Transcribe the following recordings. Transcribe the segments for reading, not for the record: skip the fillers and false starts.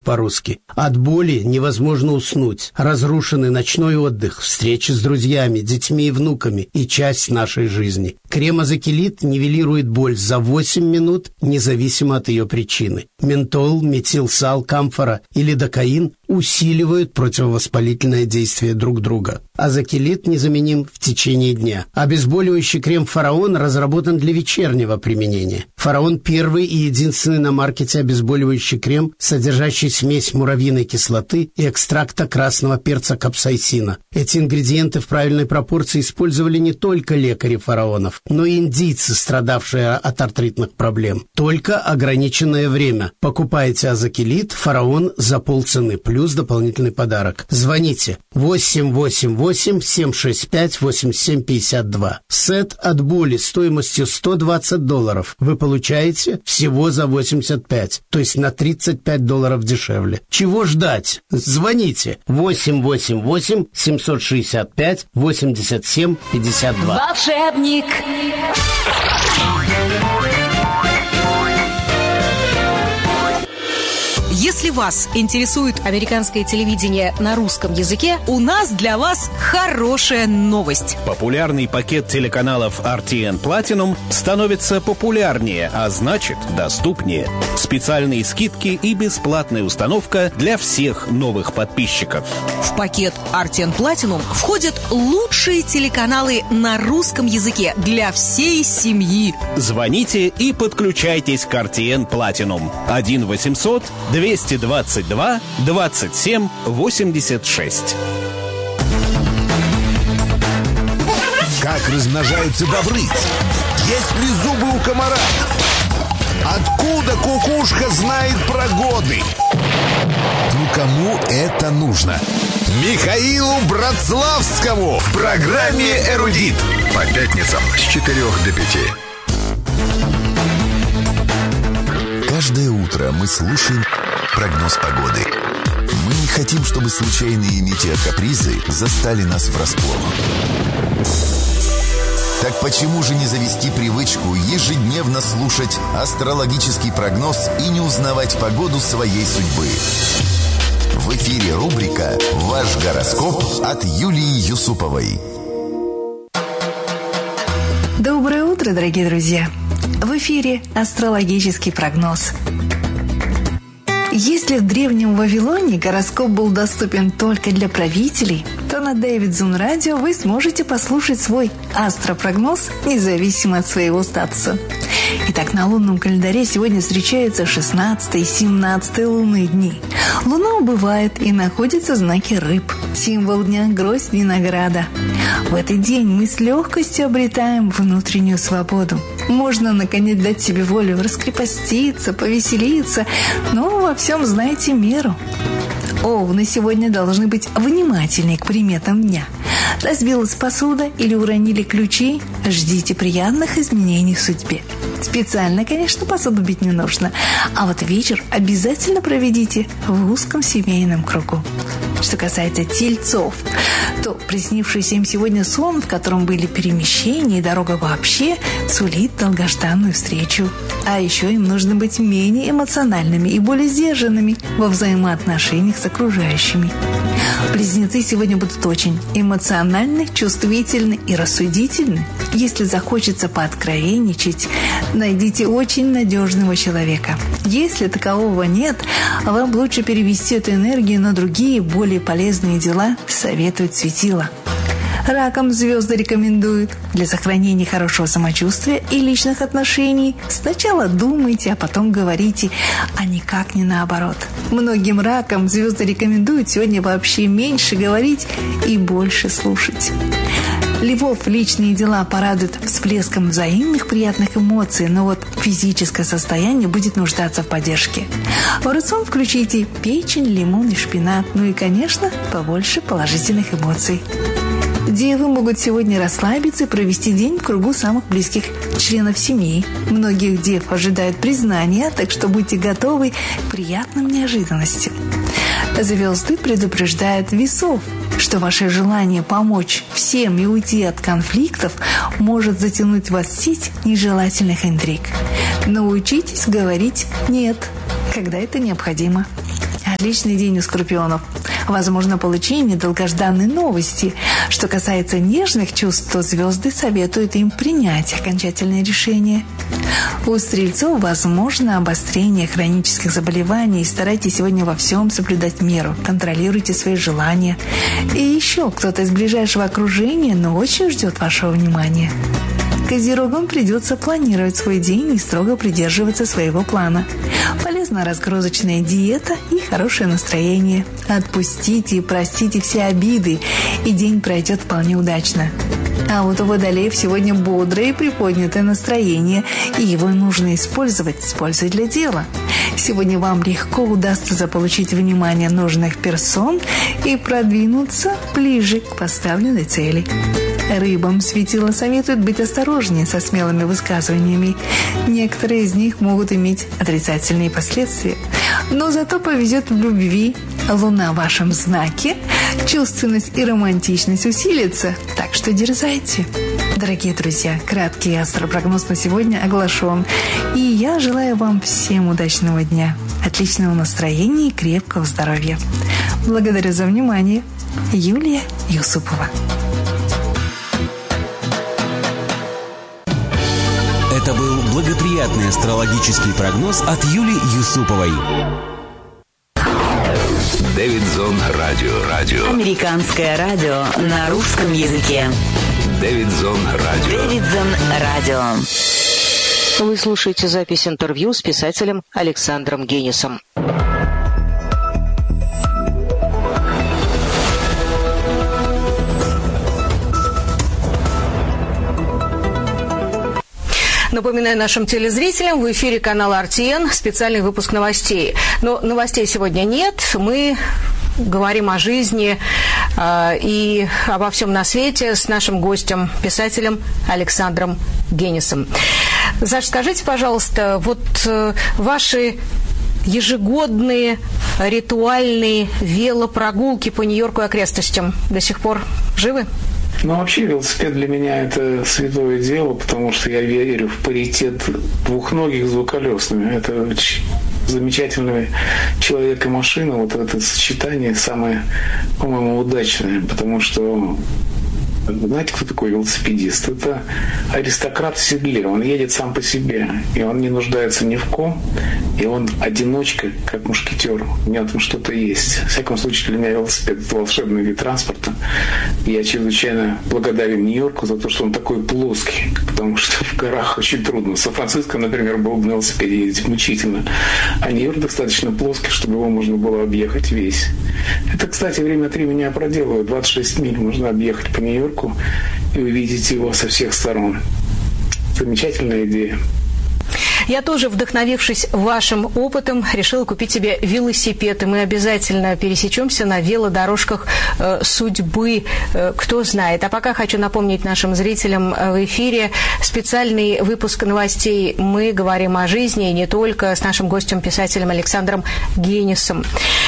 по-русски. От боли невозможно уснуть. Разрушенный ночной отдых, встречи с друзьями, детьми и внуками и часть нашей жизни. Крем Азокилит нивелирует боль за 8 минут, независимо от ее причины. Ментол, метилсал, камфора и лидокаин усиливают противовоспалительное действие друг друга. Азокилит незаменим в течение дня. Обезболивающий крем «Фараон» разработан для вечернего применения. «Фараон» — первый и единственный на маркете обезболивающий крем, содержащий смесь муравьиной кислоты и экстракта красного перца капсаицина. Эти ингредиенты в правильной пропорции использовали не только лекари фараонов, но и индийцы, страдавшие от артритных проблем. Только ограниченное время. Покупайте Азокилит «Фараон» за полцены, плюс дополнительный подарок. Звоните 888-765-8752. Сет от боли стоимостью $120 вы получаете всего за 85, то есть на $35 дешевле. Чего ждать? Звоните 888-765-8752. Волшебник. Если вас интересует американское телевидение на русском языке, у нас для вас хорошая новость. Популярный пакет телеканалов RTN Platinum становится популярнее, а значит доступнее. Специальные скидки и бесплатная установка для всех новых подписчиков. В пакет RTN Platinum входят лучшие телеканалы на русском языке для всей семьи. Звоните и подключайтесь к RTN Platinum. 1-800-222-27-86. Как размножаются бобры? Есть ли зубы у комара? Откуда кукушка знает про годы? Ну, кому это нужно? Михаилу Братславскому в программе «Эрудит». По пятницам с 4 до 5. Каждое утро мы слушаем прогноз погоды. Мы не хотим, чтобы случайные метеокапризы застали нас врасплох. Так почему же не завести привычку ежедневно слушать астрологический прогноз и не узнавать погоду своей судьбы? В эфире рубрика «Ваш гороскоп» от Юлии Юсуповой. Доброе утро, дорогие друзья! В эфире астрологический прогноз. Если в древнем Вавилоне гороскоп был доступен только для правителей, то на Дэвидзун Радио вы сможете послушать свой астропрогноз независимо от своего статуса. Итак, на лунном календаре сегодня встречаются 16 и 17 лунные дни. Луна убывает и находится в знаке Рыб. Символ дня – гроздь винограда. В этот день мы с легкостью обретаем внутреннюю свободу. Можно, наконец, дать себе волю раскрепоститься, повеселиться, но во всем знайте меру. Овны сегодня должны быть внимательнее к приметам дня. Разбилась посуда или уронили ключи – ждите приятных изменений в судьбе. Специально, конечно, посуду бить не нужно, а вот вечер обязательно проведите в узком семейном кругу. Что касается тельцов, то приснившийся им сегодня сон, в котором были перемещения и дорога вообще, сулит долгожданную встречу. А еще им нужно быть менее эмоциональными и более сдержанными во взаимоотношениях с окружающими. Близнецы сегодня будут очень эмоциональны, чувствительны и рассудительны. Если захочется пооткровенничать, найдите очень надежного человека. Если такового нет, вам лучше перевести эту энергию на другие, более полезные дела, советует светило. Ракам звезды рекомендуют для сохранения хорошего самочувствия и личных отношений сначала думайте, а потом говорите, а никак не наоборот. Многим ракам звезды рекомендуют сегодня вообще меньше говорить и больше слушать. Львов личные дела порадуют всплеском взаимных приятных эмоций, но вот физическое состояние будет нуждаться в поддержке. В рацион включите печень, лимон и шпинат, ну и, конечно, побольше положительных эмоций. Девы могут сегодня расслабиться и провести день в кругу самых близких членов семьи. Многих дев ожидают признания, так что будьте готовы к приятным неожиданностям. Звезды предупреждают весов, что ваше желание помочь всем и уйти от конфликтов может затянуть вас в сеть нежелательных интриг. Научитесь говорить «нет», когда это необходимо. Отличный день у скорпионов. Возможно получение долгожданной новости. Что касается нежных чувств, то звезды советуют им принять окончательное решение. У стрельцов возможно обострение хронических заболеваний. Старайтесь сегодня во всем соблюдать меру. Контролируйте свои желания. И еще кто-то из ближайшего окружения, но очень ждет вашего внимания. Козерогам придется планировать свой день и строго придерживаться своего плана. Полезна разгрузочная диета и хорошее настроение. Отпустите и простите все обиды, и день пройдет вполне удачно. А вот у водолеев сегодня бодрое и приподнятое настроение, и его нужно использовать с пользой для дела. Сегодня вам легко удастся заполучить внимание нужных персон и продвинуться ближе к поставленной цели. Рыбам светило советует быть осторожнее со смелыми высказываниями. Некоторые из них могут иметь отрицательные последствия. Но зато повезет в любви. Луна в вашем знаке, чувственность и романтичность усилится, так что дерзайте. Дорогие друзья, краткий астропрогноз на сегодня оглашен. И я желаю вам всем удачного дня, отличного настроения и крепкого здоровья. Благодарю за внимание. Юлия Юсупова. Это был благоприятный астрологический прогноз от Юлии Юсуповой. Дэвидсон радио. Американское радио на русском языке. Дэвидсон радио. Вы слушаете запись интервью с писателем Александром Генисом. Напоминаю нашим телезрителям, в эфире канала RTN специальный выпуск новостей. Но новостей сегодня нет. Мы говорим о жизни и обо всем на свете с нашим гостем, писателем Александром Генисом. Саша, скажите, пожалуйста, вот ваши ежегодные ритуальные велопрогулки по Нью-Йорку и окрестностям до сих пор живы? Ну, вообще, велосипед для меня – это святое дело, потому что я верю в паритет двухногих с двуколесными. Это замечательный человек и машина. Вот это сочетание самое, по-моему, удачное, потому что знаете, кто такой велосипедист? Это аристократ в седле. Он едет сам по себе, и он не нуждается ни в ком, и он одиночка, как мушкетер. У него там что-то есть. В всяком случае, для меня велосипед – это волшебный вид транспорта. И я чрезвычайно благодарен Нью-Йорку за то, что он такой плоский, потому что в горах очень трудно. В Сан-Франциско, например, было бы на велосипеде ездить мучительно. А Нью-Йорк достаточно плоский, чтобы его можно было объехать весь. Это, кстати, время от времени я проделываю. 26 миль можно объехать по Нью-Йорку и увидеть его со всех сторон. Замечательная идея. Я тоже, вдохновившись вашим опытом, решила купить себе велосипед. И мы обязательно пересечемся на велодорожках судьбы, кто знает. А пока хочу напомнить нашим зрителям в эфире специальный выпуск новостей. Мы говорим о жизни, и не только, с нашим гостем, писателем Александром Генисом.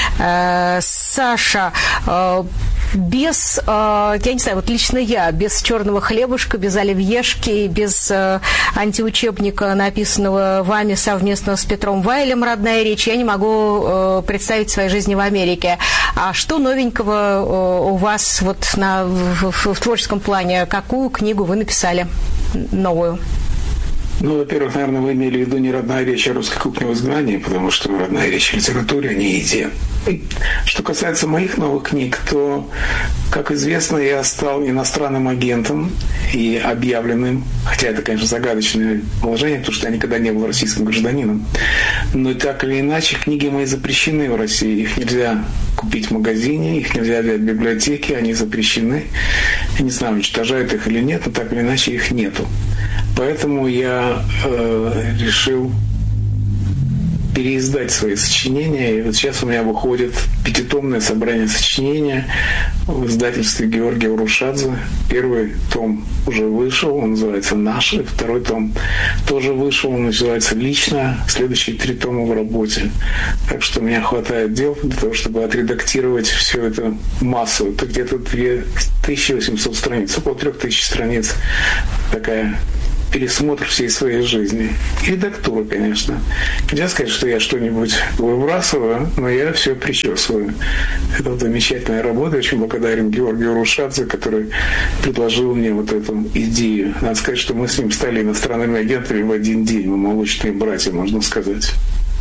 Саша, без, я не знаю, вот лично я, без черного хлебушка, без оливьешки, без антиучебника, написанного вами совместно с Петром Вайлем «Родная речь», я не могу представить своей жизни в Америке. А что новенького у вас вот в творческом плане? Какую книгу вы написали новую? Ну, во-первых, наверное, вы имели в виду не «Родная речь», а «Русская кухня в изгнании», потому что «Родная речь» в литературе, а не еде. Что касается моих новых книг, то, как известно, я стал иностранным агентом и объявленным, хотя это, конечно, загадочное положение, потому что я никогда не был российским гражданином, но так или иначе книги мои запрещены в России, их нельзя купить в магазине, их нельзя взять в библиотеке, они запрещены. Я не знаю, уничтожают их или нет, но так или иначе их нету. Поэтому я решил переиздать свои сочинения. И вот сейчас у меня выходит 5-томное собрание сочинения в издательстве Георгия Урушадзе. Первый том уже вышел, он называется «Наши». Второй том тоже вышел, он называется «Лично». Следующие 3 тома в работе. Так что у меня хватает дел для того, чтобы отредактировать всю эту массу. Это где-то 2800 страниц, около 3000 страниц. Такая пересмотр всей своей жизни. И редактура, конечно. Нельзя сказать, что я что-нибудь выбрасываю, но я все причесываю. Это замечательная работа. Очень благодарен Георгию Рушадзе, который предложил мне вот эту идею. Надо сказать, что мы с ним стали иностранными агентами в один день. Мы молочные братья, можно сказать.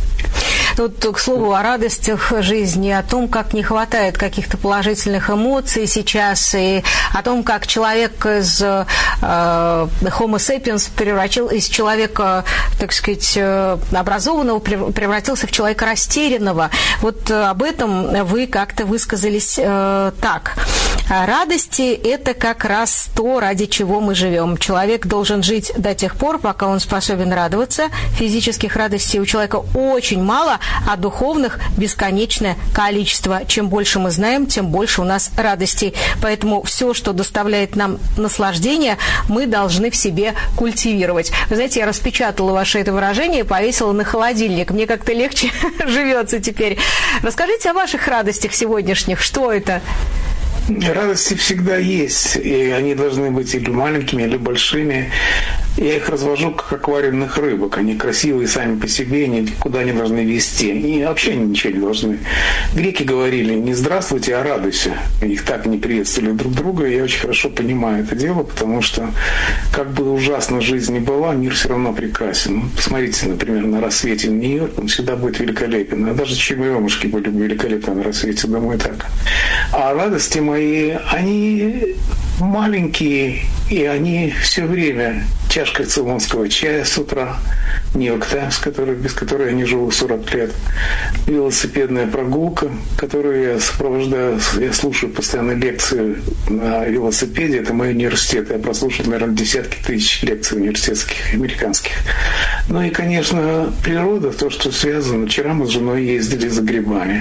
Тут, к слову, о радостях жизни, о том, как не хватает каких-то положительных эмоций сейчас, и о том, как человек из Homo sapiens из человека, так сказать, образованного превратился в человека растерянного. Вот об этом вы как-то высказались так. Радости – это как раз то, ради чего мы живем. Человек должен жить до тех пор, пока он способен радоваться. Физических радостей у человека очень мало, а духовных бесконечное количество. Чем больше мы знаем, тем больше у нас радостей. Поэтому все, что доставляет нам наслаждение, мы должны в себе культивировать. Вы знаете, я распечатала ваше это выражение и повесила на холодильник. Мне как-то легче живется теперь. Расскажите о ваших радостях сегодняшних. Что это? Радости всегда есть, и они должны быть или маленькими, или большими. Я их развожу как аквариумных рыбок. Они красивые сами по себе, никуда не должны вести. И вообще они ничего не должны. Греки говорили: не здравствуйте, а радуйся. Их так не приветствовали друг друга. И я очень хорошо понимаю это дело, потому что, как бы ужасно жизнь ни была, мир все равно прекрасен. Посмотрите, например, на рассвете в Нью-Йорке, он всегда будет великолепен. А даже черемушки были великолепны на рассвете, думаю, так. А радости мои, они маленькие, и они все время. Чашка цейлонского чая с утра, Нью-Йорк Таймс, без которой я не живу 40 лет, велосипедная прогулка, которую я сопровождаю, я слушаю постоянно лекции на велосипеде, это мой университет, я прослушал, наверное, десятки тысяч лекций университетских, американских. Ну и, конечно, природа, то, что связано. Вчера мы с женой ездили за грибами.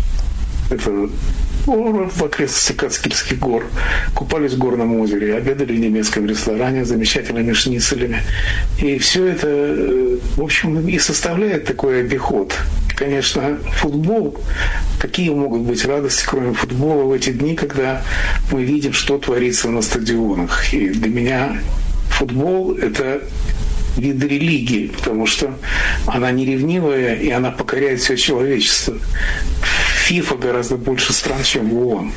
Это в окрестностях Кацкильских гор, купались в горном озере, обедали в немецком ресторане с замечательными шницелями. И все это, в общем, и составляет такой обиход. Конечно, футбол, какие могут быть радости, кроме футбола, в эти дни, когда мы видим, что творится на стадионах. И для меня футбол – это вид религии, потому что она не ревнивая, и она покоряет все человечество. ФИФА гораздо больше стран, чем ООН.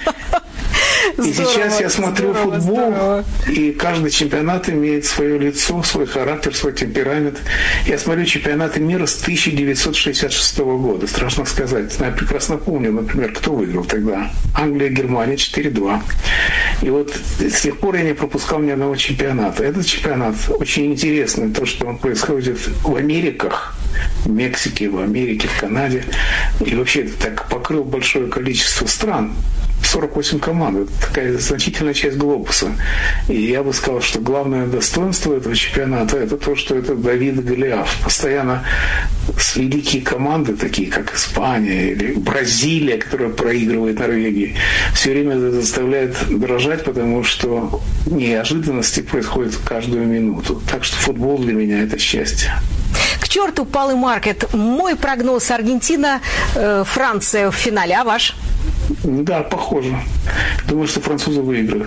И сейчас я смотрю футбол, и каждый чемпионат имеет свое лицо, свой характер, свой темперамент. Я смотрю чемпионаты мира с 1966 года. Страшно сказать. Я прекрасно помню, например, кто выиграл тогда. Англия, Германия 4-2. И вот с тех пор я не пропускал ни одного чемпионата. Этот чемпионат очень интересный, то, что он происходит в Америках, в Мексике, в Америке, в Канаде. И вообще это так покрыл большое количество стран. 48 команд. Это такая значительная часть глобуса. И я бы сказал, что главное достоинство этого чемпионата – это то, что это Давид и Голиаф. Постоянно великие команды, такие как Испания или Бразилия, которая проигрывает Норвегии, все время это заставляет дрожать, потому что неожиданности происходят каждую минуту. Так что футбол для меня – это счастье. К черту Палы Маркет. Мой прогноз: Аргентина, Франция в финале. А ваш? Да, похоже. Думаю, что французы выиграют.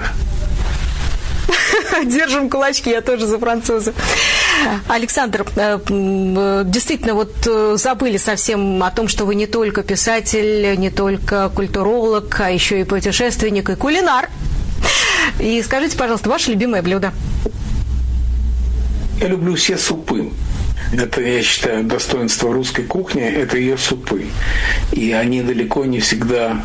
Держим кулачки, я тоже за французов. Александр, действительно, вот забыли совсем о том, что вы не только писатель, не только культуролог, а еще и путешественник, и кулинар. И скажите, пожалуйста, ваше любимое блюдо? Я люблю все супы. Это, я считаю, достоинство русской кухни – это ее супы. И они далеко не всегда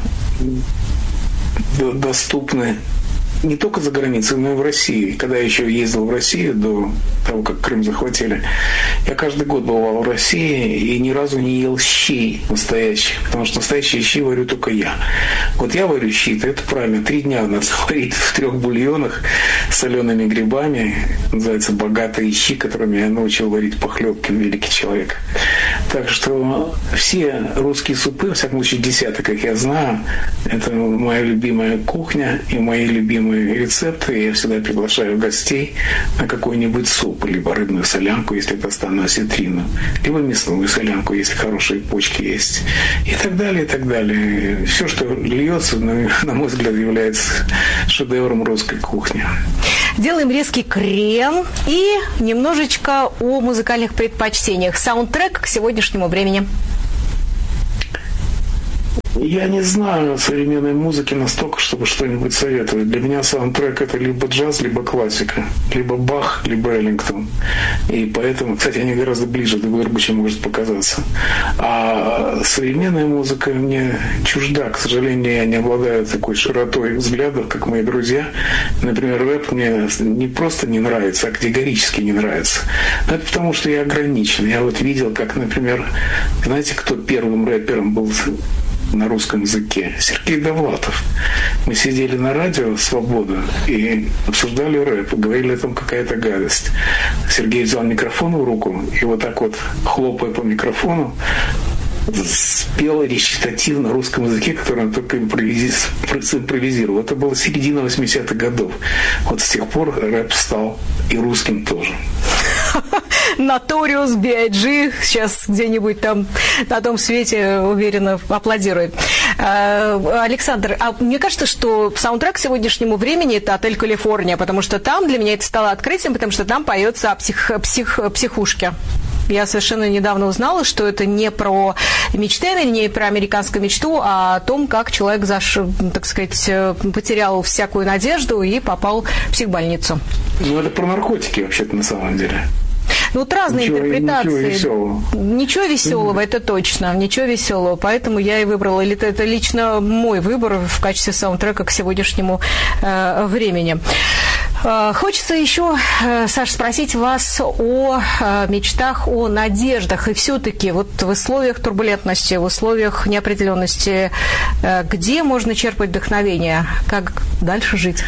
доступны не только за границей, но и в России. Когда я еще ездил в Россию до того, как Крым захватили, я каждый год бывал в России и ни разу не ел щей настоящих, потому что настоящие щи варю только я. Вот я варю щи, это правильно, 3 дня надо варить в 3 бульонах с солеными грибами, называется богатые щи, которыми я научил варить похлебки, великий человек. Так что все русские супы, во всяком случае десяток, как я знаю, это моя любимая кухня и мои любимые рецепты. Я всегда приглашаю гостей на какой-нибудь суп, либо рыбную солянку, если это достану осетрину, либо мясную солянку, если хорошие почки есть, и так далее, и так далее. Все, что льется, на мой взгляд, является шедевром русской кухни. Делаем резкий крем и немножечко о музыкальных предпочтениях. Саундтрек к сегодняшнему времени. Я не знаю современной музыки настолько, чтобы что-нибудь советовать. Для меня саундтрек — это либо джаз, либо классика, либо Бах, либо Эллингтон. И поэтому, кстати, они гораздо ближе друг к другу, чем может показаться. А современная музыка мне чужда. К сожалению, я не обладаю такой широтой взглядов, как мои друзья. Например, рэп мне не просто не нравится, а категорически не нравится. Но это потому, что я ограничен. Я вот видел, как, например, знаете, кто первым рэпером был на русском языке? Сергей Довлатов. Мы сидели на радио «Свобода» и обсуждали рэп, и говорили о том, какая-то гадость. Сергей взял микрофон в руку и вот так вот, хлопая по микрофону, спел речитатив на русском языке, который он только импровизировал. Это было середина 80-х годов. Вот с тех пор рэп стал и русским тоже. Notorious B.I.G. сейчас где-нибудь там на том свете уверенно аплодирует. Александр, а мне кажется, что саундтрек к сегодняшнему времени — это «Отель Калифорния», потому что там для меня это стало открытием, потому что там поется о психушке. Я совершенно недавно узнала, что это не про мечты, не про американскую мечту, а о том, как человек, так сказать, потерял всякую надежду и попал в психбольницу. Ну, это про наркотики, вообще-то, на самом деле. Ну, вот разные интерпретации. Ничего веселого. Ничего веселого, это точно. Ничего веселого. Поэтому я и выбрала. Или это лично мой выбор в качестве саундтрека к сегодняшнему времени. Хочется еще, Саш, спросить вас о мечтах, о надеждах. И все-таки вот в условиях турбулентности, в условиях неопределенности, где можно черпать вдохновение? Как дальше жить?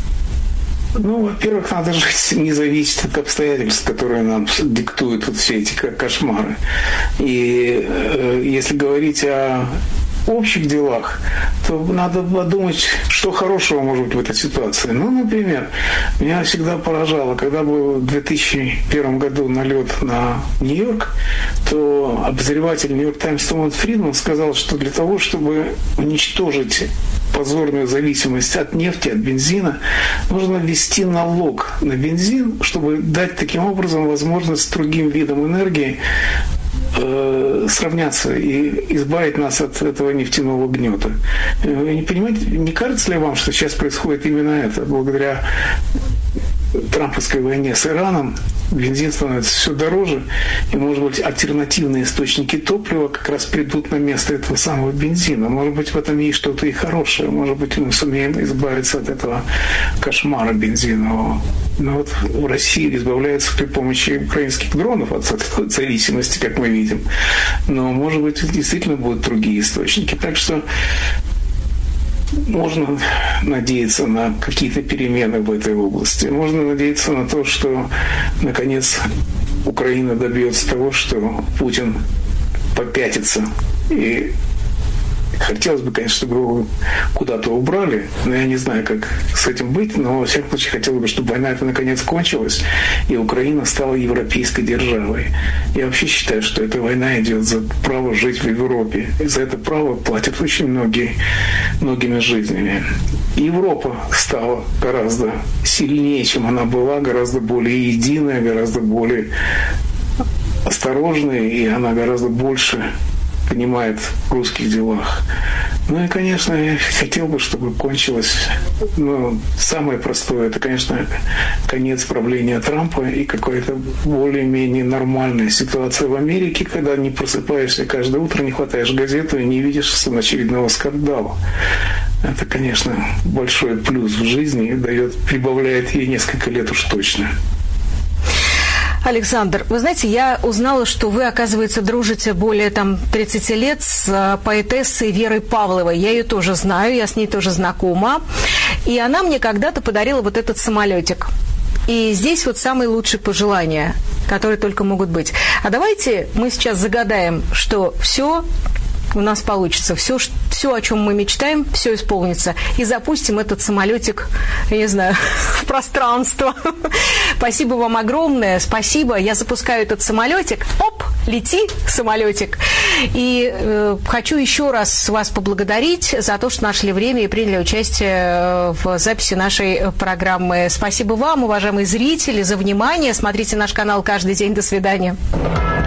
Ну, во-первых, надо жить не зависеть от обстоятельств, которые нам диктуют вот все эти кошмары. И если говорить о общих делах, то надо подумать, что хорошего может быть в этой ситуации. Ну, например, меня всегда поражало, когда был в 2001 году налет на Нью-Йорк, то обозреватель Нью-Йорк Таймс Томас Фридман сказал, что для того, чтобы уничтожить позорную зависимость от нефти, от бензина, нужно ввести налог на бензин, чтобы дать таким образом возможность другим видам энергии сравняться и избавить нас от этого нефтяного гнета. Вы не понимаете, не кажется ли вам, что сейчас происходит именно это? Благодаря трамповской войне с Ираном бензин становится все дороже, и, может быть, альтернативные источники топлива как раз придут на место этого самого бензина. Может быть, в этом есть что-то и хорошее. Может быть, мы сумеем избавиться от этого кошмара бензинового. Но вот в России избавляются при помощи украинских дронов от этой зависимости, как мы видим. Но, может быть, действительно будут другие источники. Так что можно надеяться на какие-то перемены в этой области. Можно надеяться на то, что, наконец, Украина добьется того, что Путин попятится. И хотелось бы, конечно, чтобы его куда-то убрали, но я не знаю, как с этим быть, но, во всяком случае, хотелось бы, чтобы война эта наконец кончилась, и Украина стала европейской державой. Я вообще считаю, что эта война идет за право жить в Европе, и за это право платят очень многими жизнями. Европа стала гораздо сильнее, чем она была, гораздо более единая, гораздо более осторожная, и она гораздо больше понимает в русских делах. Ну и, конечно, я хотел бы, чтобы кончилось, самое простое, это, конечно, конец правления Трампа и какая-то более-менее нормальная ситуация в Америке, когда не просыпаешься каждое утро, не хватаешь газету и не видишь очередного скандала. Это, конечно, большой плюс в жизни и прибавляет ей несколько лет уж точно. Александр, вы знаете, я узнала, что вы, оказывается, дружите более 30 лет с поэтессой Верой Павловой. Я ее тоже знаю, я с ней тоже знакома. И она мне когда-то подарила вот этот самолетик. И здесь вот самые лучшие пожелания, которые только могут быть. А давайте мы сейчас загадаем, что все у нас получится, все, о чем мы мечтаем, все исполнится. И запустим этот самолетик, я не знаю, в пространство. Спасибо вам огромное, спасибо. Я запускаю этот самолетик. Оп, лети, самолетик. И хочу еще раз вас поблагодарить за то, что нашли время и приняли участие в записи нашей программы. Спасибо вам, уважаемые зрители, за внимание. Смотрите наш канал каждый день. До свидания.